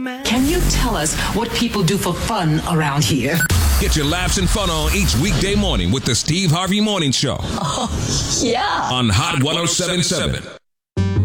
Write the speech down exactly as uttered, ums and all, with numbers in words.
Can you tell us what people do for fun around here? Get your laughs and fun on each weekday morning with the Steve Harvey Morning Show. Oh, yeah. On Hot ten seventy-seven.